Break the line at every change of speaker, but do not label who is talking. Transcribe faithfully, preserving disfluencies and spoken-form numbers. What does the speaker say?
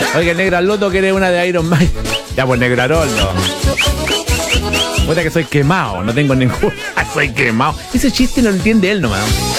Oiga, el negro Aroldo quiere una de Iron Man. Ya, pues, negro Aroldo. Puta que soy quemado, no tengo ningún. Soy quemado. Ese chiste no lo entiende él nomás.